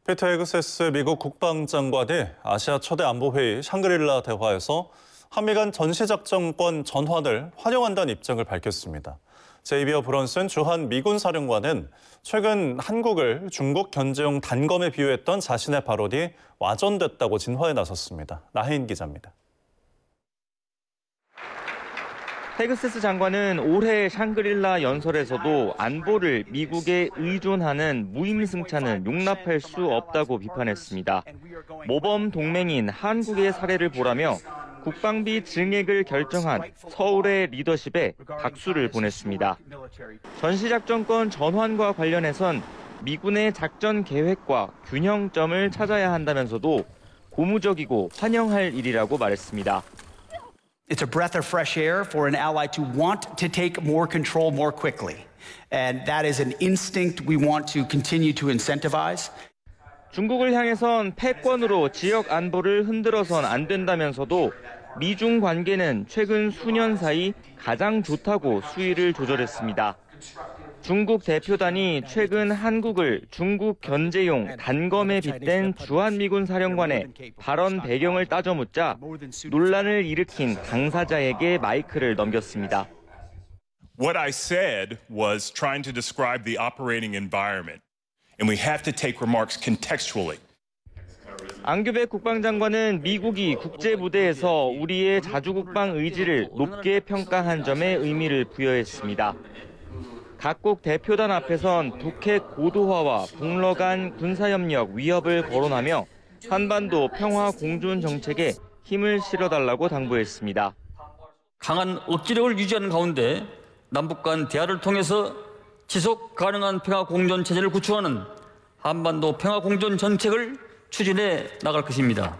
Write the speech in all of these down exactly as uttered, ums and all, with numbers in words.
피터 헤그세스 미국 국방장관이 아시아 초대 안보회의 샹그릴라 대화에서 한미 간 전시작전권 전환을 환영한다는 입장을 밝혔습니다. 제이비어 브런슨 주한 미군 사령관은 최근 한국을 중국 견제용 단검에 비유했던 자신의 발언이 와전됐다고 진화에 나섰습니다. 나혜인 기자입니다. 헤그세스 장관은 올해 샹그릴라 연설에서도 안보를 미국에 의존하는 무임승차는 용납할 수 없다고 비판했습니다. 모범 동맹인 한국의 사례를 보라며 국방비 증액을 결정한 서울의 리더십에 박수를 보냈습니다. 전시작전권 전환과 관련해선 미군의 작전 계획과 균형점을 찾아야 한다면서도 고무적이고 환영할 일이라고 말했습니다. It's a breath of fresh air for an ally to want to take more control more quickly. And that is an instinct we want to continue to incentivize. 중국을 향해선 패권으로 지역 안보를 흔들어선 안 된다면서도 미중 관계는 최근 수년 사이 가장 좋다고 수위를 조절했습니다. 중국 대표단이 최근 한국을 중국 견제용 단검에 빗댄 주한미군 사령관의 발언 배경을 따져 묻자 논란을 일으킨 당사자에게 마이크를 넘겼습니다. What I said was trying to describe the operating environment, and we have to take remarks contextually. 안규백 국방장관은 미국이 국제무대에서 우리의 자주국방 의지를 높게 평가한 점에 의미를 부여했습니다. 각국 대표단 앞에선 북핵 고도화와 북러 간 군사협력 위협을 거론하며 한반도 평화 공존 정책에 힘을 실어달라고 당부했습니다. 강한 억지력을 유지하는 가운데 남북 간 대화를 통해서 지속 가능한 평화 공존 체제를 구축하는 한반도 평화 공존 정책을 추진해 나갈 것입니다.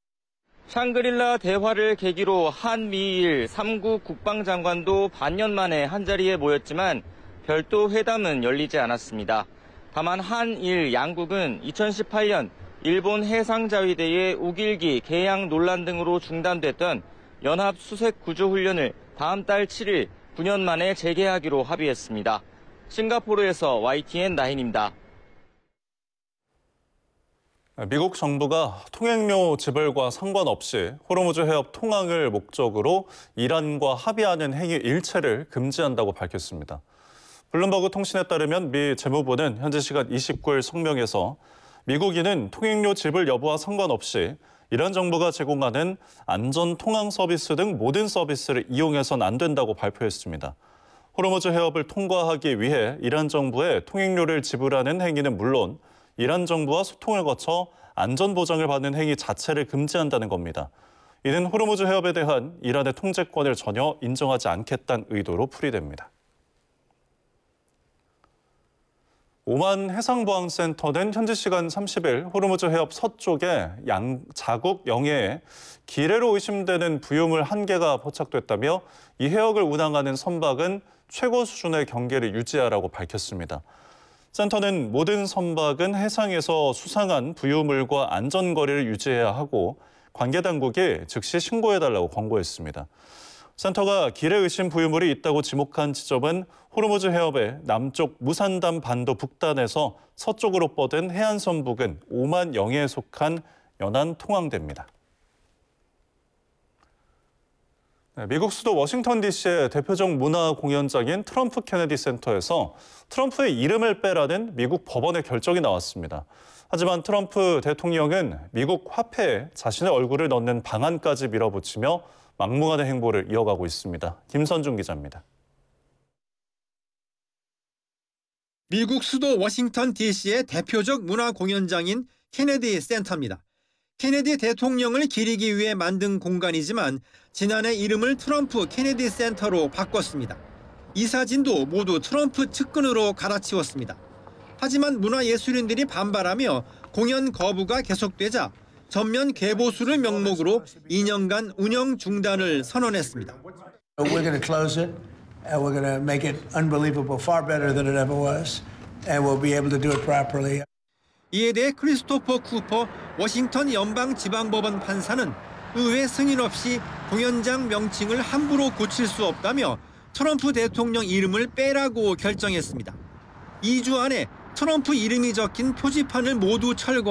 샹그릴라 대화를 계기로 한미일 삼 국 국방장관도 반년 만에 한자리에 모였지만 별도 회담은 열리지 않았습니다. 다만 한일 양국은 이천십팔 년 일본 해상자위대의 우길기 개양 논란 등으로 중단됐던 연합 수색 구조 훈련을 다음 달 칠 일 구 년 만에 재개하기로 합의했습니다. 싱가포르에서 와이티엔 나인입니다. 미국 정부가 통행료 지불과 상관없이 호르무즈 해협 통항을 목적으로 이란과 합의하는 행위 일체를 금지한다고 밝혔습니다. 블룸버그 통신에 따르면 미 재무부는 현지 시간 이십구 일 성명에서 미국인은 통행료 지불 여부와 상관없이 이란 정부가 제공하는 안전 통항 서비스 등 모든 서비스를 이용해선 안 된다고 발표했습니다. 호르무즈 해협을 통과하기 위해 이란 정부에 통행료를 지불하는 행위는 물론 이란 정부와 소통을 거쳐 안전 보장을 받는 행위 자체를 금지한다는 겁니다. 이는 호르무즈 해협에 대한 이란의 통제권을 전혀 인정하지 않겠다는 의도로 풀이됩니다. 오만 해상보안센터는 현지 시간 삼십 일 호르무즈 해협 서쪽에 양, 자국 영해에 기뢰로 의심되는 부유물 한 개가 포착됐다며 이 해역을 운항하는 선박은 최고 수준의 경계를 유지하라고 밝혔습니다. 센터는 모든 선박은 해상에서 수상한 부유물과 안전거리를 유지해야 하고 관계당국이 즉시 신고해달라고 권고했습니다. 센터가 기뢰 의심 부유물이 있다고 지목한 지점은 호르무즈 해협의 남쪽 무산단 반도 북단에서 서쪽으로 뻗은 해안선 부근 오만 영해에 속한 연안 통항대입니다. 미국 수도 워싱턴 디씨의 대표적 문화 공연장인 트럼프 케네디 센터에서 트럼프의 이름을 빼라는 미국 법원의 결정이 나왔습니다. 하지만 트럼프 대통령은 미국 화폐에 자신의 얼굴을 넣는 방안까지 밀어붙이며 막무가내 행보를 이어가고 있습니다. 김선중 기자입니다. 미국 수도 워싱턴 디씨의 대표적 문화 공연장인 케네디 센터입니다. 케네디 대통령을 기리기 위해 만든 공간이지만 지난해 이름을 트럼프 케네디 센터로 바꿨습니다. 이 사진도 모두 트럼프 측근으로 갈아치웠습니다. 하지만 문화예술인들이 반발하며 공연 거부가 계속되자 전면 개보수를 명목으로 이 년간 운영 중단을 선언했습니다. We're going to close it and we're going to make it unbelievable, far better than it ever was, and we'll be able to do it properly. 이에 대해 크리스토퍼 쿠퍼 워싱턴 연방지방법원 판사는 의회 승인 없이 공연장 명칭을 함부로 고칠 수 없다며 트럼프 대통령 이름을 빼라고 결정했습니다. 이 주 안에 트럼프 이름이 적힌 표지판을 모두 철거